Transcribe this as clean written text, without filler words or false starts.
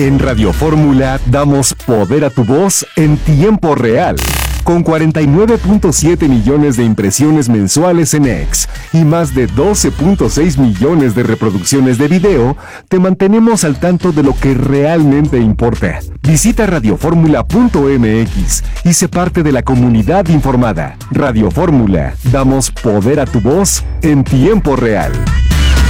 En Radio Fórmula damos poder a tu voz en tiempo real. Con 49.7 millones de impresiones mensuales en X y más de 12.6 millones de reproducciones de video, te mantenemos al tanto de lo que realmente importa. Visita radioformula.mx y sé parte de la comunidad informada. Radio Fórmula, damos poder a tu voz en tiempo real.